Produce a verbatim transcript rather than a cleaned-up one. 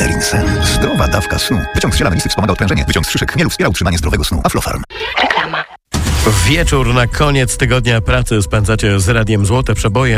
Pelerin Sen. Zdrowa dawka snu. Wyciąg z ziela melisy wspomaga odprężenie. Wyciąg z szyszek chmielu wspiera utrzymanie zdrowego snu. Aflofarm. Reklama. Wieczór na koniec tygodnia pracy spędzacie z Radiem Złote Przeboje.